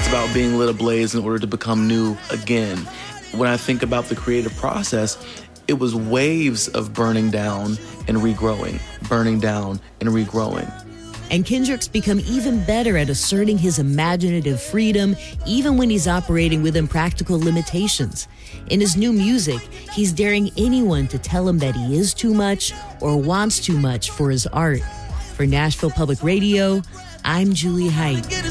about being lit ablaze in order to become new again. When I think about the creative process, it was waves of burning down and regrowing, burning down and regrowing. And Kendrick's become even better at asserting his imaginative freedom, even when he's operating within practical limitations. In his new music, he's daring anyone to tell him that he is too much or wants too much for his art. For Nashville Public Radio, I'm Julie Height.